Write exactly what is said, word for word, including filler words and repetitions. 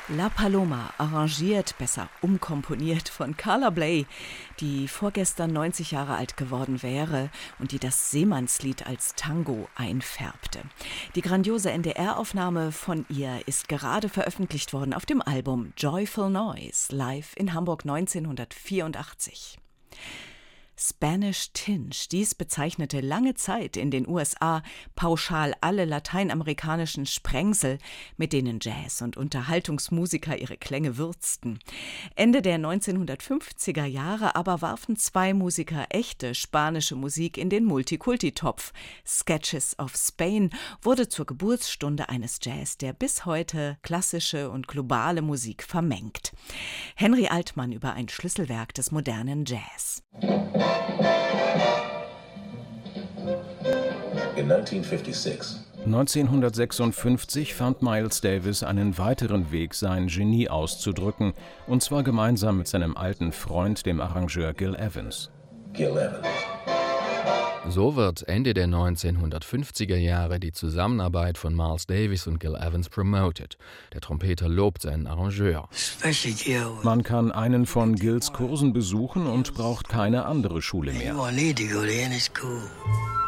La Paloma, arrangiert, besser umkomponiert von Carla Bley, die vorgestern neunzig Jahre alt geworden wäre und die das Seemannslied als Tango einfärbte. Die grandiose N D R-Aufnahme von ihr ist gerade veröffentlicht worden auf dem Album Joyful Noise, live in Hamburg neunzehnhundertvierundachtzig. Spanish Tinge, dies bezeichnete lange Zeit in den U S A pauschal alle lateinamerikanischen Sprengsel, mit denen Jazz- und Unterhaltungsmusiker ihre Klänge würzten. Ende der neunzehnhundertfünfziger Jahre aber warfen zwei Musiker echte spanische Musik in den Multikulti-Topf. Sketches of Spain wurde zur Geburtsstunde eines Jazz, der bis heute klassische und globale Musik vermengt. Henry Altmann über ein Schlüsselwerk des modernen Jazz. neunzehnhundertsechsundfünfzig fand Miles Davis einen weiteren Weg, sein Genie auszudrücken, und zwar gemeinsam mit seinem alten Freund, dem Arrangeur Gil Evans. Gil Evans. So wird Ende der neunzehnhundertfünfziger Jahre die Zusammenarbeit von Miles Davis und Gil Evans promotet. Der Trompeter lobt seinen Arrangeur. Man kann einen von Gils Kursen besuchen und braucht keine andere Schule mehr.